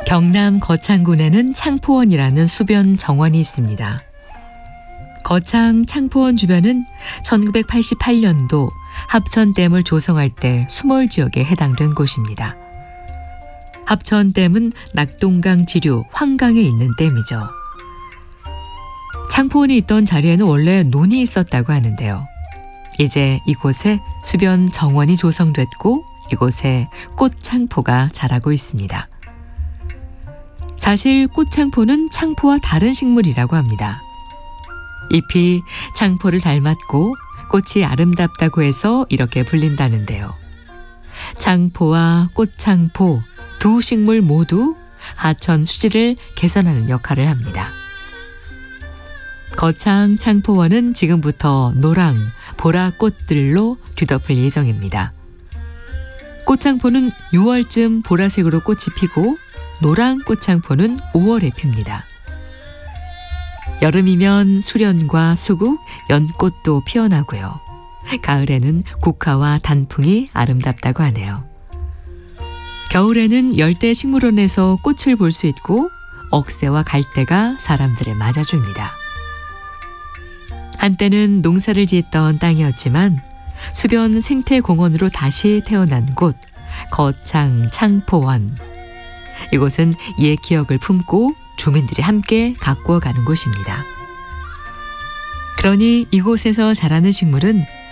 경남 거창군에는 창포원이라는 수변 정원이 있습니다. 거창 창포원 주변은 1988년도 합천댐을 조성할 때 수몰 지역에 해당된 곳입니다. 합천댐은 낙동강 지류 황강에 있는 댐이죠. 창포원이 있던 자리에는 원래 논이 있었다고 하는데요. 이제 이곳에 수변 정원이 조성됐고 이곳에 꽃창포가 자라고 있습니다. 사실 꽃창포는 창포와 다른 식물이라고 합니다. 잎이 창포를 닮았고 꽃이 아름답다고 해서 이렇게 불린다는데요. 창포와 꽃창포 두 식물 모두 하천 수질을 개선하는 역할을 합니다. 거창 창포원은 지금부터 노랑, 보라 꽃들로 뒤덮을 예정입니다. 꽃창포는 6월쯤 보라색으로 꽃이 피고 노랑 꽃창포는 5월에 핍니다. 여름이면 수련과 수국, 연꽃도 피어나고요. 가을에는 국화와 단풍이 아름답다고 하네요. 겨울에는 열대 식물원에서 꽃을 볼 수 있고 억새와 갈대가 사람들을 맞아줍니다. 한때는 농사를 짓던 땅이었지만 수변 생태공원으로 다시 태어난 곳 거창 창포원. 이곳은 옛 기억을 품고 주민들이 함께 가꾸어가는 곳입니다. 그러니 이곳에서 자라는 식물은